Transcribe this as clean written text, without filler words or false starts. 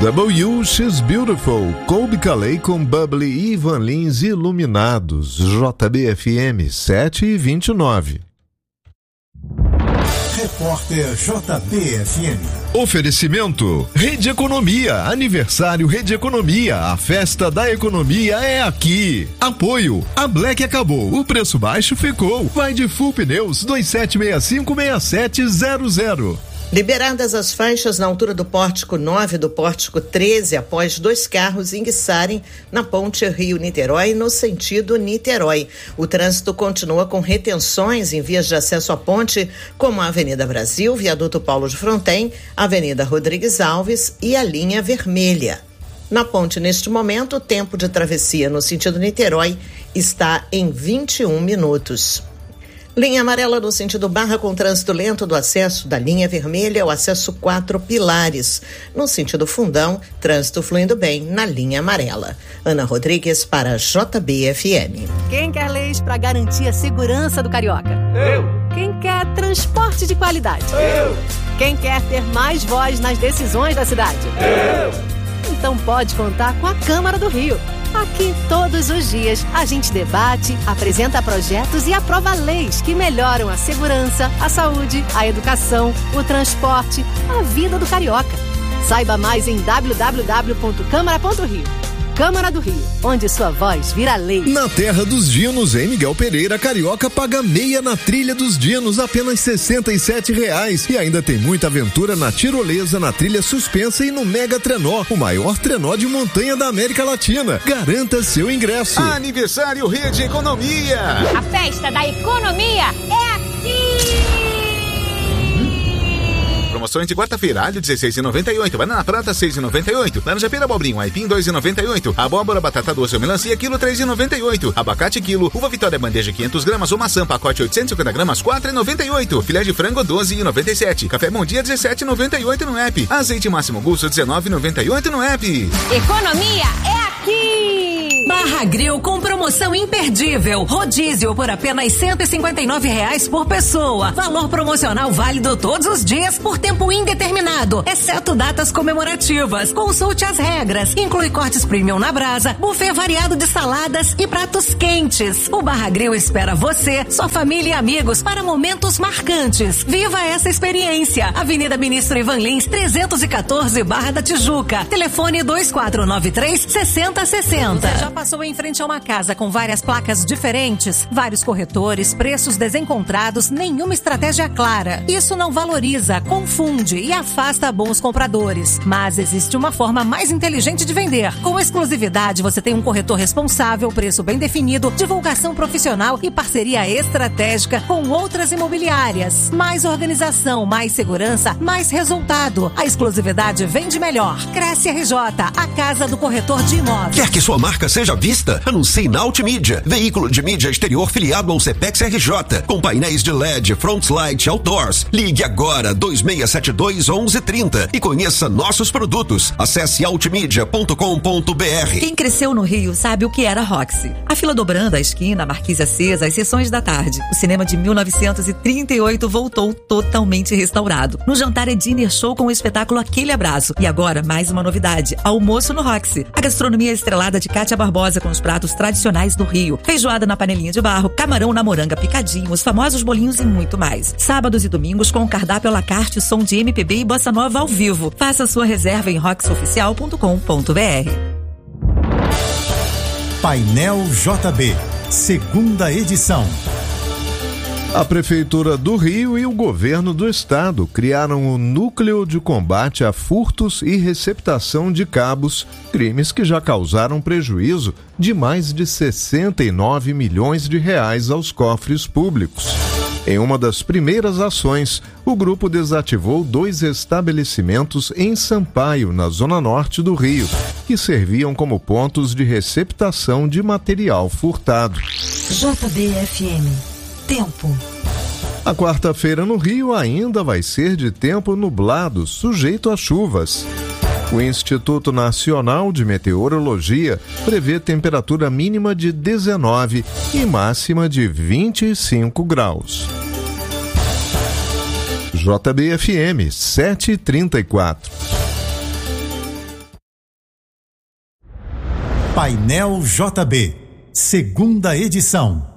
W, She's Beautiful, Colbie Caillat com Bubbly e Ivan Lins Iluminados, JBFM 7h29. Repórter JBFM. Oferecimento Rede Economia, aniversário Rede Economia, a festa da economia é aqui. Apoio, a Black acabou, o preço baixo ficou. Vai de Full Pneus 27656700. Liberadas as faixas na altura do pórtico 9 e do pórtico 13 após 2 carros enguiçarem na ponte Rio-Niterói no sentido Niterói. O trânsito continua com retenções em vias de acesso à ponte, como a Avenida Brasil, Viaduto Paulo de Fronten, Avenida Rodrigues Alves e a linha vermelha. Na ponte, neste momento, o tempo de travessia no sentido Niterói está em 21 minutos. Linha amarela no sentido Barra com trânsito lento do acesso da linha vermelha, o acesso 4 Pilares. No sentido Fundão, trânsito fluindo bem na linha amarela. Ana Rodrigues para JBFM. Quem quer leis para garantir a segurança do carioca? Eu. Quem quer transporte de qualidade? Eu. Quem quer ter mais voz nas decisões da cidade? Eu. Então pode contar com a Câmara do Rio. Aqui, todos os dias, a gente debate, apresenta projetos e aprova leis que melhoram a segurança, a saúde, a educação, o transporte, a vida do carioca. Saiba mais em www.câmara.rio. Câmara do Rio, onde sua voz vira lei. Na Terra dos Dinos, em Miguel Pereira, carioca paga meia na trilha dos Dinos, apenas R$ 67,00. E ainda tem muita aventura na tirolesa, na trilha suspensa e no Mega Trenó, o maior trenó de montanha da América Latina. Garanta seu ingresso. Aniversário Rede Economia. A festa da economia é aqui. Promoções de quarta-feira, alho 16,98, banana prata 6,98, laranja pera abobrinho, aipim 2,98, abóbora batata doce ou melancia quilo 3,98, abacate quilo, uva Vitória bandeja 500 gramas ou maçã pacote 850 gramas 4,98, filé de frango 12,97, café Bom Dia 17,98 no app, azeite Máximo Gusto 19,98 no app. Economia é aqui. Barra Grill com promoção imperdível. Rodízio por apenas R$ 159,00 por pessoa. Valor promocional válido todos os dias por tempo indeterminado, exceto datas comemorativas. Consulte as regras. Inclui cortes premium na brasa, buffet variado de saladas e pratos quentes. O Barra Grill espera você, sua família e amigos para momentos marcantes. Viva essa experiência. Avenida Ministro Ivan Lins, 314, Barra da Tijuca. Telefone 2493-6060. Você já passou em frente a uma casa com várias placas diferentes, vários corretores, preços desencontrados, nenhuma estratégia clara. Isso não valoriza, confunde e afasta bons compradores. Mas existe uma forma mais inteligente de vender. Com exclusividade, você tem um corretor responsável, preço bem definido, divulgação profissional e parceria estratégica com outras imobiliárias. Mais organização, mais segurança, mais resultado. A exclusividade vende melhor. Cresce RJ, a casa do corretor de imóveis. Quer que sua marca seja vista? Anuncie na Ultimídia, veículo de mídia exterior filiado ao Cepex RJ, com painéis de LED, frontlight, outdoors. Ligue agora 2672-1130 e conheça nossos produtos. Acesse altimedia.com.br. Quem cresceu no Rio sabe o que era Roxy. A fila dobrando, a esquina, a marquise acesa, as sessões da tarde. O cinema de 1938 voltou totalmente restaurado. No jantar é dinner show com o espetáculo Aquele Abraço. E agora, mais uma novidade, almoço no Roxy. A gastronomia estrelada de Cátia Barbosa com os pratos tradicionais do Rio. Feijoada na panelinha de barro, camarão na moranga picadinho, os famosos bolinhos e muito mais. Sábados e domingos com cardápio à la carte, som de MPB e bossa nova ao vivo. Faça sua reserva em roxoficial.com.br. Painel JB, segunda edição. A Prefeitura do Rio e o Governo do Estado criaram o Núcleo de Combate a Furtos e Receptação de Cabos, crimes que já causaram prejuízo de mais de 69 milhões de reais aos cofres públicos. Em uma das primeiras ações, o grupo desativou 2 estabelecimentos em Sampaio, na zona norte do Rio, que serviam como pontos de receptação de material furtado. JBFM. Tempo. A quarta-feira no Rio ainda vai ser de tempo nublado, sujeito a chuvas. O Instituto Nacional de Meteorologia prevê temperatura mínima de 19 e máxima de 25 graus. JBFM 7h34. Painel JB, segunda edição.